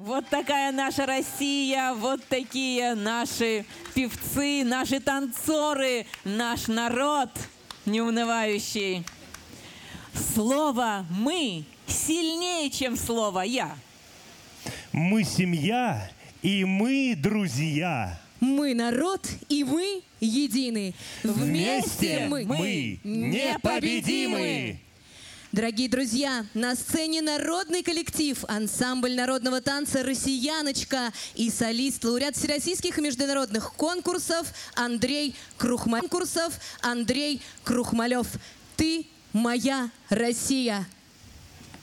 Вот такая наша Россия, вот такие наши певцы, наши танцоры, наш народ неунывающий. Слово «мы» сильнее, чем слово «я». Мы семья, и мы друзья. Мы народ, и мы едины. Вместе мы непобедимы. Дорогие друзья, на сцене народный коллектив, ансамбль народного танца «Россияночка» и солист, лауреат всероссийских и международных конкурсов Андрей Крухмалев. «Ты моя Россия».